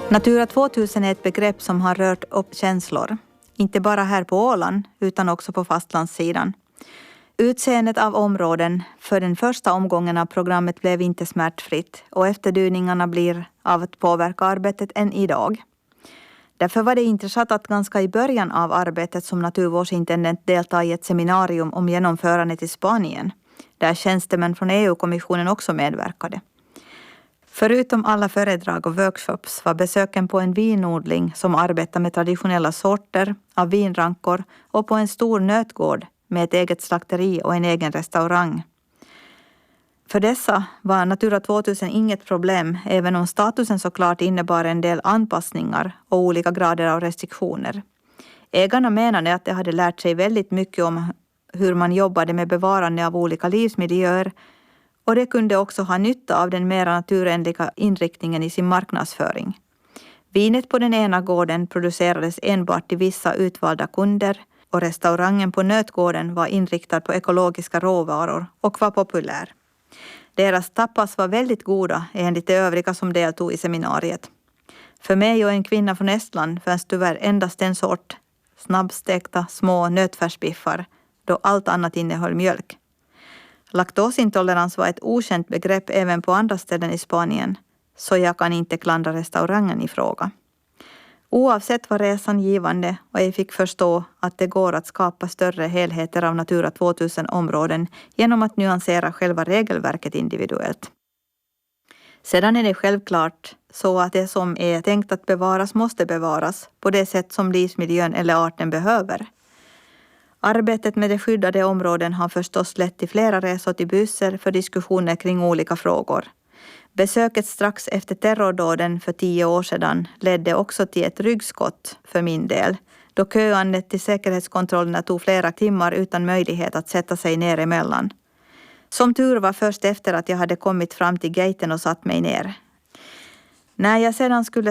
Natura 2000 är ett begrepp som har rört upp känslor. Inte bara här på Åland utan också på fastlandssidan. Utseendet av områden för den första omgången av programmet blev inte smärtfritt och efterdyningarna blir av att påverka arbetet än idag. Därför var det intressant att ganska i början av arbetet som naturvårdsintendent delta i ett seminarium om genomförandet i Spanien, där tjänstemän från EU-kommissionen också medverkade. Förutom alla föredrag och workshops var besöken på en vinodling som arbetar med traditionella sorter av vinrankor och på en stor nötgård med ett eget slakteri och en egen restaurang. För dessa var Natura 2000 inget problem, även om statusen såklart innebar en del anpassningar och olika grader av restriktioner. Ägarna menade att de hade lärt sig väldigt mycket om hur man jobbade med bevarande av olika livsmiljöer, och det kunde också ha nytta av den mer naturenliga inriktningen i sin marknadsföring. Vinet på den ena gården producerades enbart till vissa utvalda kunder och restaurangen på nötgården var inriktad på ekologiska råvaror och var populär. Deras tapas var väldigt goda enligt de övriga som deltog i seminariet. För mig och en kvinna från Estland fanns tyvärr endast en sort, snabbstekta små nötfärsbiffar, då allt annat innehöll mjölk. Laktosintolerans var ett okänt begrepp även på andra ställen i Spanien, så jag kan inte klandra restaurangen i fråga. Oavsett var resan givande och jag fick förstå att det går att skapa större helheter av Natura 2000-områden genom att nyansera själva regelverket individuellt. Sedan är det självklart så att det som är tänkt att bevaras måste bevaras på det sätt som livsmiljön eller arten behöver. Arbetet med de skyddade områden har förstås lett till flera resor till Bryssel för diskussioner kring olika frågor. Besöket strax efter terrordåden för 10 år sedan ledde också till ett ryggskott för min del, då köandet till säkerhetskontrollerna tog flera timmar utan möjlighet att sätta sig ner emellan. Som tur var först efter att jag hade kommit fram till gaten och satt mig ner. När jag sedan skulle